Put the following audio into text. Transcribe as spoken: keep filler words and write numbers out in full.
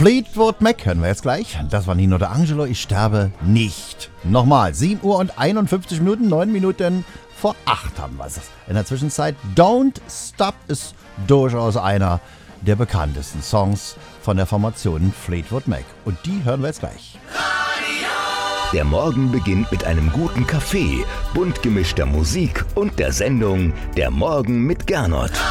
Fleetwood Mac hören wir jetzt gleich. Das war Nino D'Angelo, ich sterbe nicht. Nochmal, sieben Uhr und einundfünfzig Minuten, neun Minuten vor acht haben wir es. In der Zwischenzeit, Don't Stop ist durchaus einer der bekanntesten Songs von der Formation Fleetwood Mac. Und die hören wir jetzt gleich. Der Morgen beginnt mit einem guten Kaffee, bunt gemischter Musik und der Sendung Der Morgen mit Gernot.